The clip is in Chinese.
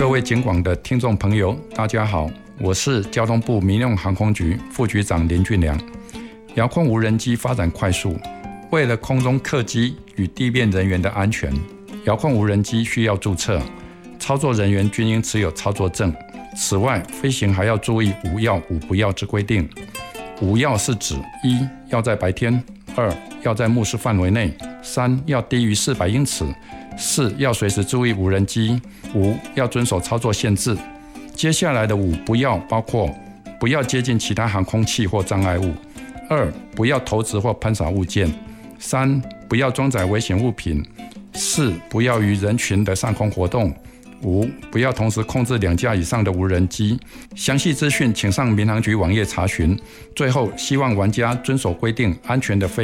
各位警广的听众朋友，大家好，我是交通部民用航空局副局长林俊良。遥控无人机发展快速，为了空中客机与地面人员的安全，遥控无人机需要注册，操作人员均应持有操作证。此外，飞行还要注意5要5不要之规定。5要是指1要在白天，2要在目视范围内，3要低于400英尺，4要随时注意无人机，5要遵守操作限制。接下来的5不要包括：不要接近其他航空器或障碍物；2不要投掷或喷洒物件；3不要装载危险物品；4不要于人群的上空活动；5不要同时控制2架以上的无人机。详细资讯请上民航局网页查询。最后，希望玩家遵守规定，安全的飞